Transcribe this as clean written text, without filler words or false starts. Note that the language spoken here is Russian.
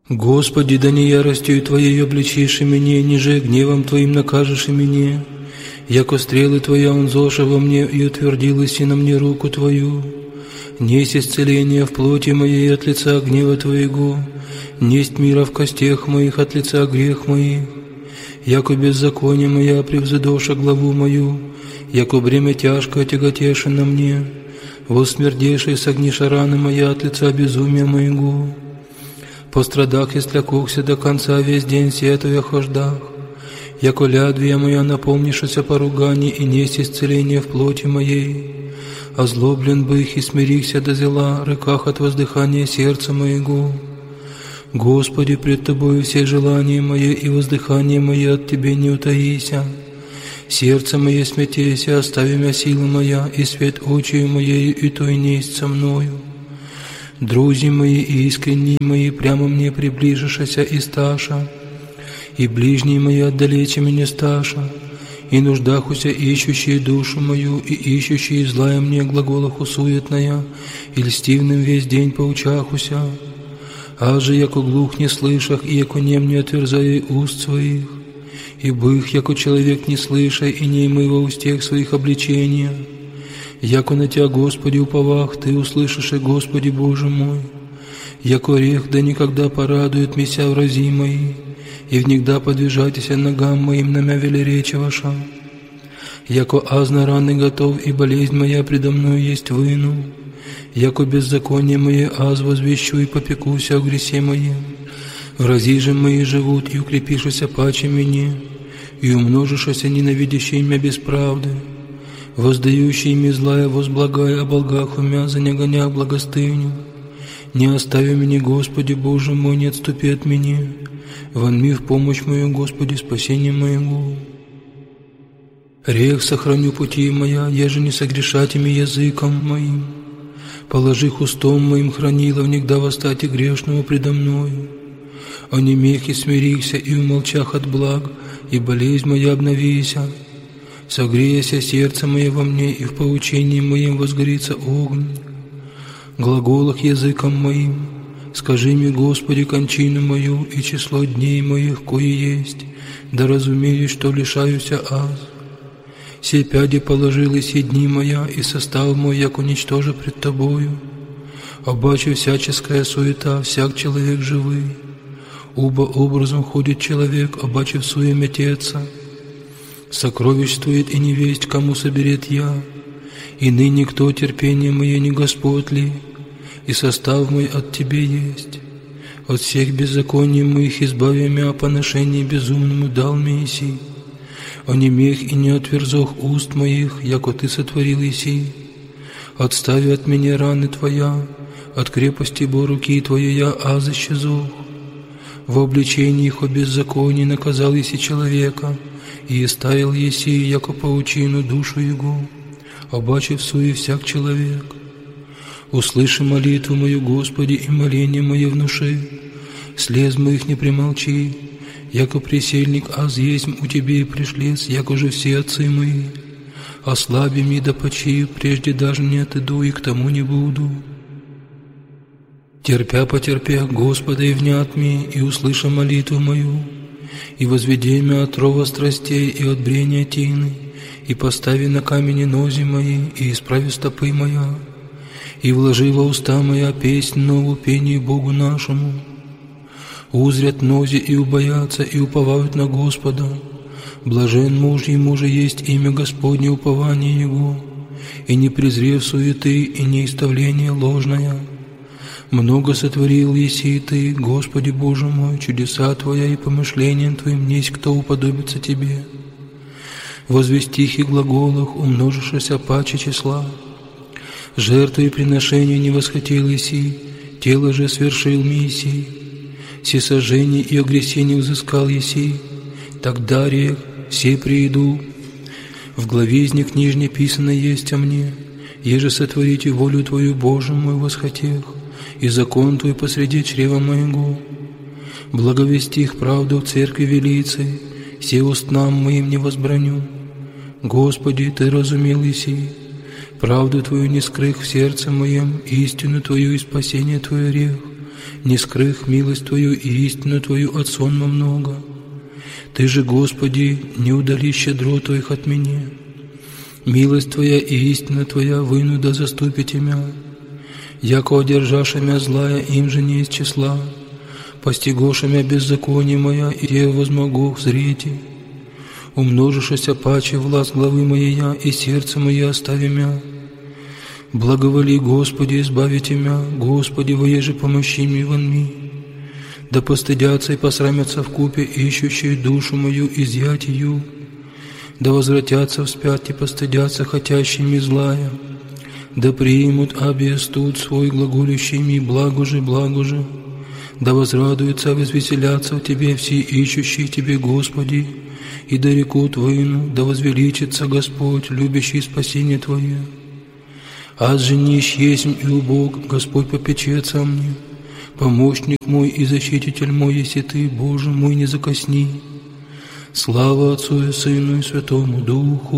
Господи, да не яростью Твоей обличишь меня, ниже гневом Твоим накажешь меня. Яко стрелы Твоя он зоша во мне, и утвердилась и на мне руку Твою. Несть исцеление в плоти моей от лица гнева Твоего, несть мира в костях моих от лица грех моих. Яко беззаконие моя превзыдоша главу мою, яко бремя тяжкое тяготеше на мне, воссмердеши согниша раны моя от лица безумия моего. По страдах и слякохся до конца весь день сетуя хождах, яко лядвия моя наполнишься поруганий и несть исцеление в плоти моей. Озлоблен бы их и смирихся до зела, рыках от воздыхания сердца моего. Господи, пред Тобою все желания мои и воздыхания мои от Тебе не утаися. Сердце мое смятейся, остави мя сила моя, и свет очию моею, и то и несть со мною. Друзья мои и искренние мои прямо мне приближишься и сташа, и ближние мои отдалече меня сташа, и нуждахуся ищущие душу мою, и ищущие злая мне глаголаху суетная, и льстивным весь день поучахуся. А же, яко глух не слышах, и яко нем не отверзая уст своих, и бых, яко человек не слыша, и не имый во устех своих обличения. Яко на Тя, Господи, уповах, Ты услышишь, и Господи Боже мой. Яко рех, да никогда порадует меня врази мои, и внегда подвижайтеся ногам моим на мя велеречи ваша. Яко азна раны готов, и болезнь моя предо мною есть выну. Яко беззаконие мое аз возвещу и попекуся о гресе моем. Врази же мои живут, и укрепишися паче мне, и умножишься ненавидящие мя без правды. Воздающий ими злая возблагая о болгах умя, за не гоня благостыню. Не остави меня, Господи Боже мой, не отступи от меня. Вонми в помощь мою, Господи, спасение моего. Рех сохраню пути моя, еже не согрешать ими языком моим. Положи хустом моим хранила, внегда восстати грешного предо мною. Онемех и смирихся, и умолчах от благ, и болезнь моя обновися. Согреяся сердце мое во мне, и в поучении моем возгорится огонь. Глаголах языком моим, скажи мне, Господи, кончину мою и число дней моих, кое есть, да разумею, что лишаюся аз. Все пяди положились и дни моя, и состав мой, яко ничтоже пред Тобою. Обаче всяческая суета, всяк человек живый. Убо образом ходит человек, обаче в суе мететься. Сокровищствует и не весть, кому соберет я. И ныне кто терпение мое не Господь ли, и состав мой от Тебе есть. От всех беззаконий моих избави мя, поношение безумному дал Мессии. Онемех и не отверзох уст моих, яко Ты сотворил еси. Отстави от меня раны Твоя, от крепости бо руки Твоей я аз исчезох. В обличении их о беззаконии наказал еси человека, и истаял еси, яко паучину душу его, обаче в суе всяк человек. Услыши молитву мою, Господи, и моление мое внуши, слез моих не примолчи, яко пресельник аз есть у Тебе и пришлец, яко же все отцы мои. Ослаби ми да почию, прежде даже не отыду и к тому не буду. Терпя потерпя, Господа, и внят ми, и услыша молитву мою, и возведи мя от рова страстей и от брения тины, и постави на камени нози мои, и исправи стопы моя, и вложи во уста моя песнь новую пению Богу нашему. Узрят нози и убоятся, и уповают на Господа. Блажен муж, ему же есть имя Господне, упование его, и не презрев суеты и неиставление ложное. Много сотворил еси Ты, Господи Боже мой, чудеса Твоя и помышлением Твоим несть кто уподобится Тебе. Во звестих и глаголах умножишься паче числа. Жертвы и приношения не восхотел еси, тело же свершил Мессии. Всесожжение и огресение взыскал еси, тогда рех все прииду. В главе из них нижней писано есть о мне, еже сотворите волю Твою, Боже мой, восхотех, и закон Твой посреди чрева моего. Благовести их правду в церкви велицы, все устнам моим не возбраню. Господи, Ты разумел еси, правду Твою не скрых в сердце моем, истину Твою и спасение Твое рех, не скрых милость Твою и истину Твою от сонма много. Ты же, Господи, не удали щедро Твоих от меня. Милость Твоя и истина Твоя выну да заступите мя. Яко одержаша мя злая, им же не из числа. Постигоша мя беззаконие моя, и я возмогу зрите. Умножишься паче власть главы моей, и сердце мое остави мя. Благоволи, Господи, избавите мя, Господи, воеже помощи мне вон ми. Да постыдятся и посрамятся вкупе, ищущие душу мою, изъять ее. Да возвратятся вспять и постыдятся, хотящими злая. Да примут объестут свой глаголющими, благо же. Да возрадуются, возвеселятся в Тебе все ищущие Тебе, Господи, и да рекут войну, да возвеличится Господь, любящий спасение Твое. Аз же нищ есмь и убог, Господь попечется о мне. Помощник мой и защититель мой, если Ты, Боже мой, не закосни. Слава Отцу и Сыну и Святому Духу.